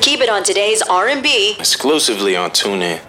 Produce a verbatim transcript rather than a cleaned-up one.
Keep it on today's R and B. Exclusively on TuneIn.